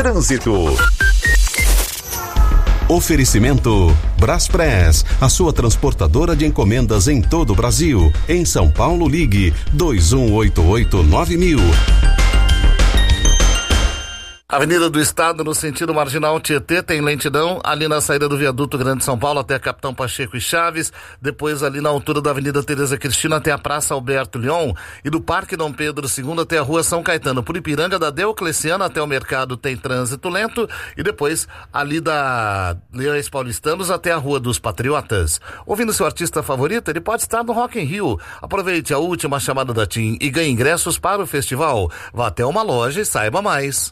Trânsito. Oferecimento Braspress, a sua transportadora de encomendas em todo o Brasil. Em São Paulo, ligue 2188-9000. Avenida do Estado, no sentido marginal Tietê, tem lentidão ali na saída do viaduto Grande São Paulo até a Capitão Pacheco e Chaves, depois ali na altura da Avenida Tereza Cristina até a Praça Alberto Leon e do Parque Dom Pedro II até a Rua São Caetano. Por Ipiranga, da Diocleciano até o mercado tem trânsito lento e depois ali da Leões Paulistanos até a Rua dos Patriotas. Ouvindo seu artista favorito, ele pode estar no Rock in Rio. Aproveite a última chamada da TIM e ganhe ingressos para o festival. Vá até uma loja e saiba mais.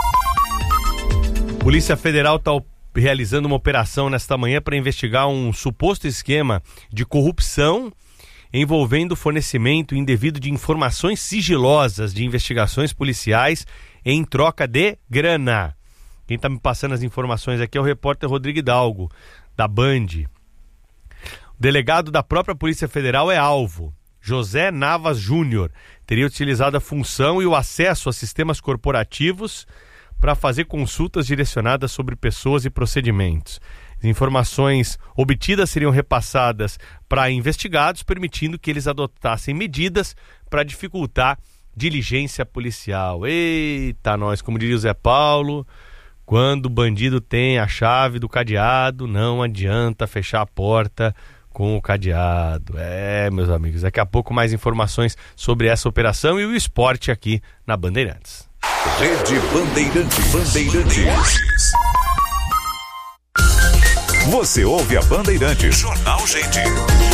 Polícia Federal está realizando uma operação nesta manhã para investigar um suposto esquema de corrupção envolvendo fornecimento indevido de informações sigilosas de investigações policiais em troca de grana. Quem está me passando as informações aqui é o repórter Rodrigo Hidalgo, da Band. O delegado da própria Polícia Federal é alvo. José Navas Júnior teria utilizado a função e o acesso a sistemas corporativos para fazer consultas direcionadas sobre pessoas e procedimentos. As informações obtidas seriam repassadas para investigados, permitindo que eles adotassem medidas para dificultar diligência policial. Eita, nós, como diria o Zé Paulo, quando o bandido tem a chave do cadeado, não adianta fechar a porta com o cadeado. Meus amigos, daqui a pouco mais informações sobre essa operação e o esporte aqui na Bandeirantes. Rede Bandeirantes. Você ouve a Bandeirantes. Jornal Gente.